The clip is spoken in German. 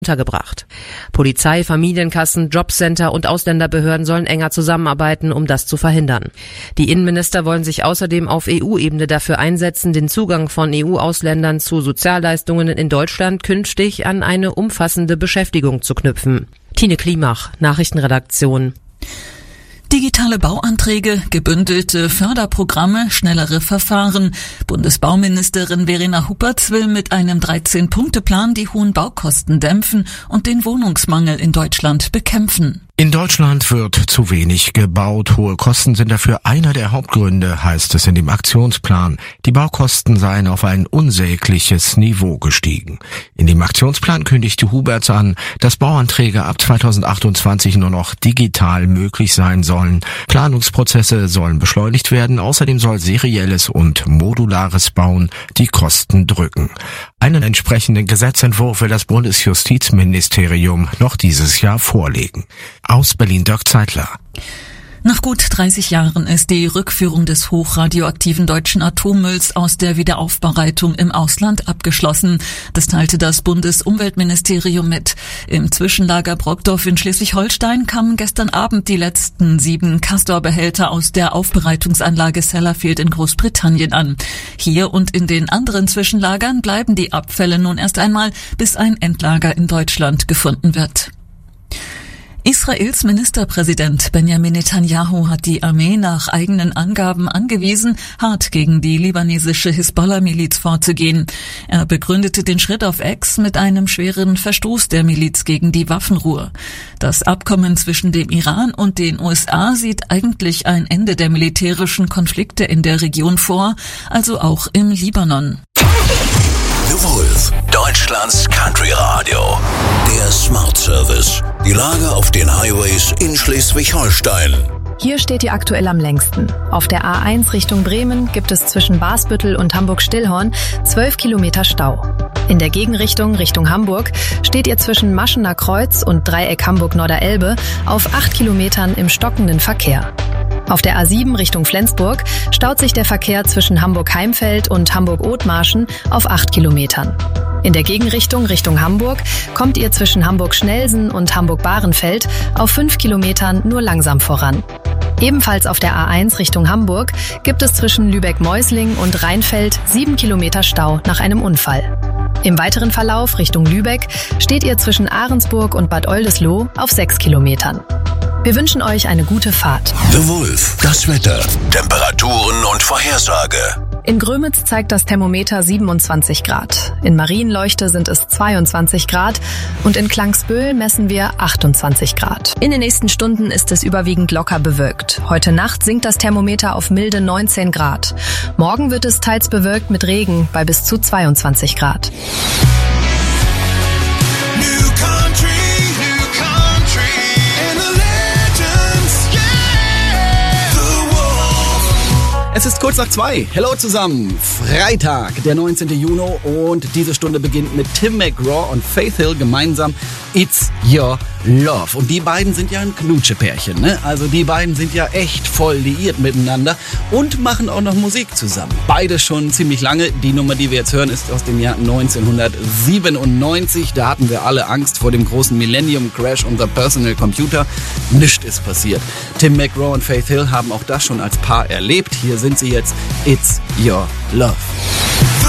untergebracht. Polizei, Familienkassen, Jobcenter und Ausländerbehörden sollen enger zusammenarbeiten, um das zu verhindern. Die Innenminister wollen sich außerdem auf EU-Ebene dafür einsetzen, den Zugang von EU-Ausländern zu Sozialleistungen in Deutschland künftig an eine umfassende Beschäftigung zu knüpfen. Tine Klimach, Nachrichtenredaktion. Digitale Bauanträge, gebündelte Förderprogramme, schnellere Verfahren. Bundesbauministerin Verena Huppertz will mit einem 13-Punkte-Plan die hohen Baukosten dämpfen und den Wohnungsmangel in Deutschland bekämpfen. In Deutschland wird zu wenig gebaut. Hohe Kosten sind dafür einer der Hauptgründe, heißt es in dem Aktionsplan. Die Baukosten seien auf ein unsägliches Niveau gestiegen. In dem Aktionsplan kündigte Hubertz an, dass Bauanträge ab 2028 nur noch digital möglich sein sollen. Planungsprozesse sollen beschleunigt werden. Außerdem soll serielles und modulares Bauen die Kosten drücken. Einen entsprechenden Gesetzentwurf will das Bundesjustizministerium noch dieses Jahr vorlegen. Aus Berlin Dirk Zeitler. Nach gut 30 Jahren ist die Rückführung des hochradioaktiven deutschen Atommülls aus der Wiederaufbereitung im Ausland abgeschlossen. Das teilte das Bundesumweltministerium mit. Im Zwischenlager Brockdorf in Schleswig-Holstein kamen gestern Abend die letzten 7 Castor-Behälter aus der Aufbereitungsanlage Sellafield in Großbritannien an. Hier und in den anderen Zwischenlagern bleiben die Abfälle nun erst einmal, bis ein Endlager in Deutschland gefunden wird. Israels Ministerpräsident Benjamin Netanyahu hat die Armee nach eigenen Angaben angewiesen, hart gegen die libanesische Hisbollah-Miliz vorzugehen. Er begründete den Schritt auf X mit einem schweren Verstoß der Miliz gegen die Waffenruhe. Das Abkommen zwischen dem Iran und den USA sieht eigentlich ein Ende der militärischen Konflikte in der Region vor, also auch im Libanon. The Wolf, Deutschlands Country Radio. Der Smart Service. Die Lage auf den Highways in Schleswig-Holstein. Hier steht ihr aktuell am längsten. Auf der A1 Richtung Bremen gibt es zwischen Basbüttel und Hamburg-Stillhorn 12 Kilometer Stau. In der Gegenrichtung Richtung Hamburg steht ihr zwischen Maschener Kreuz und Dreieck Hamburg-Norderelbe auf 8 Kilometern im stockenden Verkehr. Auf der A7 Richtung Flensburg staut sich der Verkehr zwischen Hamburg-Heimfeld und Hamburg-Othmarschen auf 8 Kilometern. In der Gegenrichtung Richtung Hamburg kommt ihr zwischen Hamburg-Schnelsen und Hamburg-Bahrenfeld auf 5 Kilometern nur langsam voran. Ebenfalls auf der A1 Richtung Hamburg gibt es zwischen Lübeck-Meusling und Rheinfeld 7 Kilometer Stau nach einem Unfall. Im weiteren Verlauf Richtung Lübeck steht ihr zwischen Ahrensburg und Bad Oldesloe auf 6 Kilometern. Wir wünschen euch eine gute Fahrt. The Wolf, das Wetter, Temperaturen und Vorhersage. In Grömitz zeigt das Thermometer 27 Grad. In Marienleuchte sind es 22 Grad und in Klangsbühl messen wir 28 Grad. In den nächsten Stunden ist es überwiegend locker bewölkt. Heute Nacht sinkt das Thermometer auf milde 19 Grad. Morgen wird es teils bewölkt mit Regen bei bis zu 22 Grad. Es ist kurz nach 2. Hello zusammen. Freitag, der 19. Juni und diese Stunde beginnt mit Tim McGraw und Faith Hill gemeinsam It's Your Love. Und die beiden sind ja ein Knutschepärchen, ne? Also die beiden sind ja echt voll liiert miteinander und machen auch noch Musik zusammen. Beide schon ziemlich lange. Die Nummer, die wir jetzt hören, ist aus dem Jahr 1997. Da hatten wir alle Angst vor dem großen Millennium Crash unserer Personal Computer. Nichts ist passiert. Tim McGraw und Faith Hill haben auch das schon als Paar erlebt. Hier sind sie jetzt. It's Your Love.